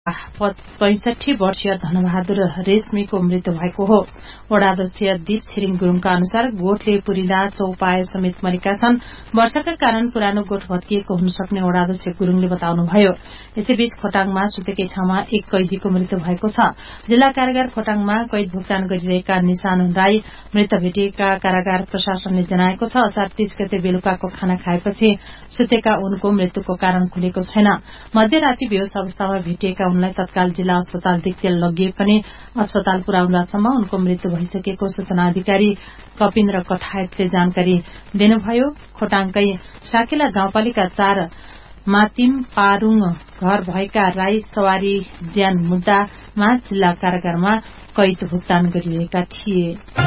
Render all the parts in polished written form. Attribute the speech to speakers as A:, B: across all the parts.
A: 65 वर्षीय धनबहादुर रेशमीको मृत्यु भएको हो। वडाध्यक्ष दीप छिरिङ गुरूङका अनुसार गोठले पुरिला चौपाए समेत मरेका छन्। वर्षाका कारण पुरानो गोठ भत्किएको हुन सक्ने वडाध्यक्ष गुरूङले बताउनुभयो। यसैबीच खोटाङमा सुतेकै ठाउँमा एक कैदीको मृत्यु भएको छ। जिल्ला कारागार खोटाङमा कैद भुक्तान गरिरहेका निशान राई मृत भेटिएका कारागार प्रशासनले जनाएको छ। असार 30 गते बेलुकाको खाना खाएपछि सुतेका उनको मृत्युको कारण खुलेको छैन। मध्यराती बेहोस अवस्थामा भेटिएका उनलाई तत्काल जिल्ला अस्पताल दिक्तेल लगिए पनि अस्पताल पुर्याउँदासम्म उनको मृत्यु भइसकेको सूचना अधिकारी कपिन्द्र कठायतले जानकारी दिनुभयो। खोटाङकै साकेला गाउँपालिका 4 मातिम पारूङ घर भएका राई सवारी ज्यान मुद्दामा जिल्ला कारागारमा कैद भुक्तान गरिरहेका थिए।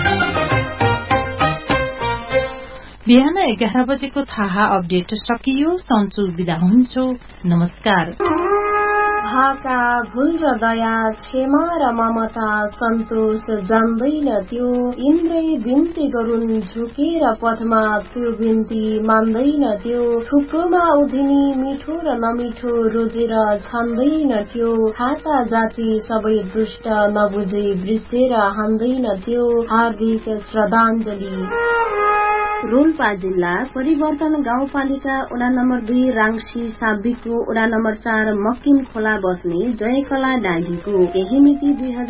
A: बिहान 11 बजेको थाहा अपडेट सकियो। सन्चु बिदा हुन्छु। नमस्कार।
B: भाका भुल र दया क्षमा र ममता सन्तोष जान्दैन त्यो इन्द्रै बिन्ती गरून् झुकेर पथमा त्यो बिन्ती मान्दैन त्यो थुप्रोमा उधिनी मिठो र नमिठो रोजेर छान्दैन त्यो खाता जाति सबै दुष्ट नबुझे बिर्सेर हान्दैन त्यो हार्दिक श्रद्धाञ्जली। रोल्पा जिल्ला परिवर्तन गाउँपालिका वडा नम्बर 2 राङ्सी साब्बिकको वडा नम्बर 4 मक्किम खोला बस्ने जयकला डाँगीको यही मिति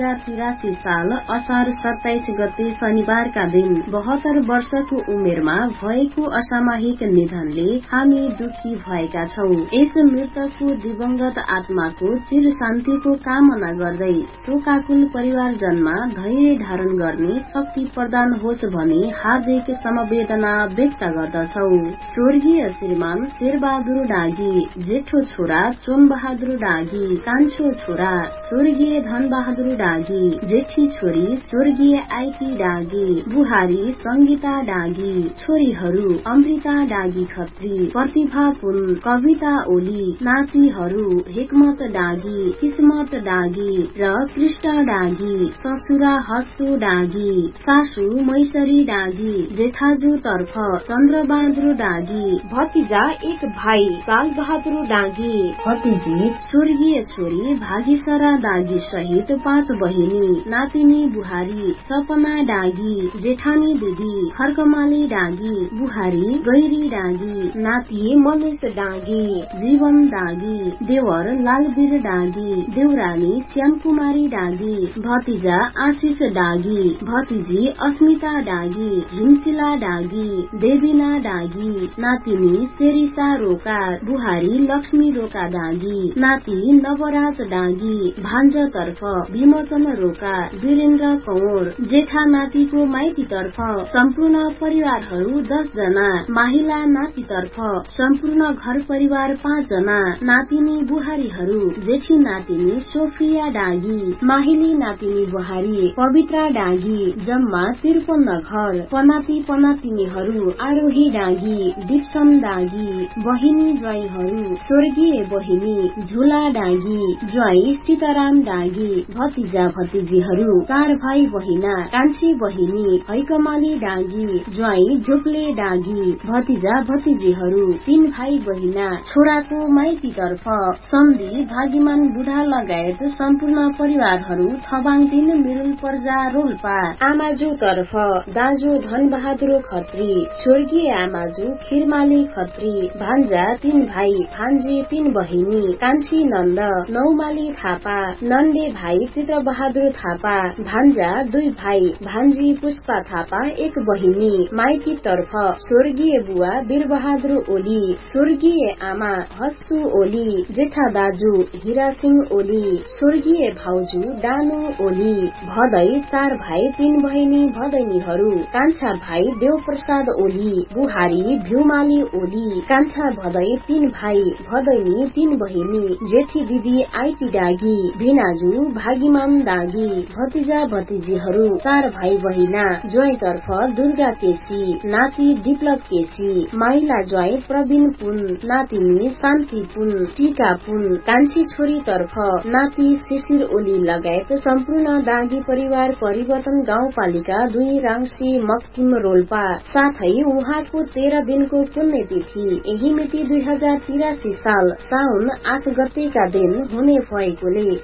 B: 2083 साल असार 27 गते शनिबारका दिन 72 वर्षको उमेरमा भएको असामयिक निधनले हामी दुखी भएका छौं। यस मृतकको दिवंगत आत्माको चिर शान्तिको कामना गर्दै शोकाकुल परिवारजनमा धैर्य धारण गर्ने शक्ति प्रदान होस् भनी हार्दिक समवेदना व्यक्त गर्दछौ। स्वर्गीय श्रीमान शेरबहादुर डाँगी, जेठो छोरा चोमबहादुर डाँगी, कान्छो छोरा स्वर्गीय धनबहादुर डाँगी, जेठी छोरी स्वर्गीय आइती डाँगी, बुहारी संगीता डाँगी, छोरीहरू अमृता डाँगी खत्री, प्रतिभा पुन, कविता ओली, नातिहरू हिकमत डाँगी, किस्मत डाँगी र कृष्ण डाँगी, ससुरा हस्तो डाँगी, सासू मैसरी डाँगी, जेठाजु तर्फ चन्द्रबहादुर डाँगी, भतिजा एक भाइ सालबहादुर डाँगी, भतिजी स्वर्गीय छोरी भागीसरा डाँगी सहित 5 बहिनी, नातिनी बुहारी सपना डाँगी, जेठानी दिदी खर्कमाली डाँगी, बुहारी गैरी डाँगी, नाति मनुष डाँगी, जीवन डाँगी, देवर लालवीर डाँगी, देउरानी श्यामकुमारी डाँगी, भतिजा आशिष डाँगी, भतिजी अस्मिता डाँगी, हिमशिला डाँगी, देवीना डाँगी, नातिनी शेरिसा रोका, बुहारी लक्ष्मी रोका डाँगी, नाति नवराज डाँगी, भान्जातर्फ विमोचन रोका, वीरेन्द्र कौर, जेठा नातिको माइतीतर्फ सम्पूर्ण परिवारहरू 10 जना, माहिला नातितर्फ सम्पूर्ण घर परिवार 5 जना, नातिनी बुहारीहरू जेठी नातिनी सोफिया डाँगी, माहिली नातिनी बुहारी पवित्रा डाँगी, जम्मा 53 घर, पनाती पनातिनीहरू आरोही डाँगी, दिप्सम डाँगी, बहिनी ज्वाइँहरू स्वर्गीय बहिनी झुला डाँगी, ज्वाइँ सीताराम डाँगी, भतिजा भतिजीहरू 4 भाइ बहिना, कान्छी बहिनी हैकमाली डाँगी, ज्वाइँ झुप्ले डाँगी, भतिजा भतिजीहरू 3 भाइ बहिना, छोराको माइतीतर्फ सम्धी भागीमान बुढा लगायत सम्पूर्ण परिवारहरू थबाङ 3 मिरुल पर्जा रोल्पा, आमाजु तर्फ दाजु धनबहादुर खत्री, स्वर्गीय आमाजु खिरमाली खत्री, भान्जा 3 भाइ, भान्जी 3 बहिनी, कान्छी नन्द नौमाली थापा, नन्दे भाइ चित्रबहादुर थापा, भान्जा 2 भाइ, भान्जी पुष्पा थापा 1 बहिनी, माइती तर्फ स्वर्गीय बुवा वीरबहादुर ओली, स्वर्गीय आमा हस्तु ओली, जेठा दाजु हिरा सिंह ओली, स्वर्गीय भाउजू डानु ओली, भदै 4 भाइ 3 बहिनी भदैनीहरू, कान्छा भाइ देवप्रसाद ओली, बुहारी भ्युमाली ओली, कान्छा भदै 3 भाइ, भदैनी 3 बहिनी, जेठी दिदी आइटी डाँगी, भिनाजु भागीमान डाँगी, भतिजा भतिजीहरू 4 भाइ बहिना, ज्वाइँतर्फ दुर्गा केसी, नाति दिपलक केसी, माइला ज्वाइँ प्रवीण पुन, नातिनी शान्ति पुन, टीका पुन, कान्छी छोरी तर्फ नाति शिशिर ओली लगायत सम्पूर्ण डाँगी परिवार परिवर्तन गाउँपालिका 2 राङ्सी मक्किम रोल्पा साथै उहाँको 13 दिनको पुण्यतिथि यही मिति 2083 साल साउन 8 गतेका दिन हुने भएकोले